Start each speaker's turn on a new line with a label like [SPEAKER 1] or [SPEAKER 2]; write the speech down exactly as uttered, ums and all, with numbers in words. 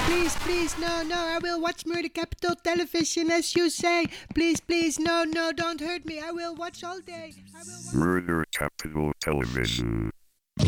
[SPEAKER 1] Please, please, no, no, I will watch Murder Capital Television as you say. Please, please, no, no, don't hurt me. I will watch all day. I will watch
[SPEAKER 2] Murder Capital Television.